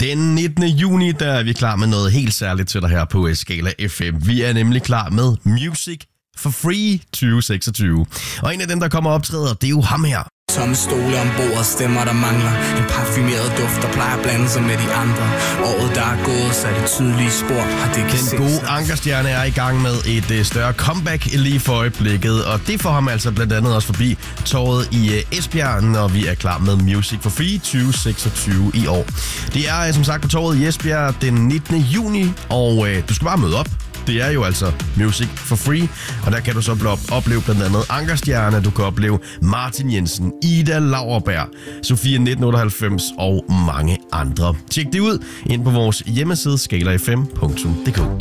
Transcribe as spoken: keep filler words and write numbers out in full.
Den nittende juni, der er vi klar med noget helt særligt til dig her på Skala F M. Vi er nemlig klar med Music for Free tyve seksogtyve. Og en af dem, der kommer og optræder, det er jo ham her. Tomme stole ombord, stemmer der mangler. En parfumeret duft, der plejer at blande sig med de andre. Året der er gået, så er det tydelige spor. Har det Den gode Ankerstjerne er i gang med et uh, større comeback lige for øjeblikket. Og det får ham altså blandt andet også forbi torvet i uh, Esbjerg, når vi er klar med Music for Free tyve seksogtyve i år. Det er uh, som sagt på torvet i Esbjerg den nittende juni, og uh, du skal bare møde op. Det er jo altså Music for Free, og der kan du så opleve blandt andet Ankerstjerne, du kan opleve Martin Jensen, Ida Lauerberg, Sofia nitten otteoghalvfems og mange andre. Tjek det ud ind på vores hjemmeside skala f m punktum d k.